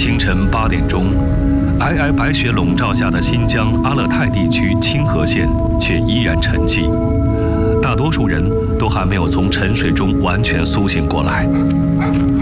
清晨8点钟，皑皑白雪笼罩下的新疆阿勒泰地区清河县却依然沉寂，大多数人都还没有从沉睡中完全苏醒过来。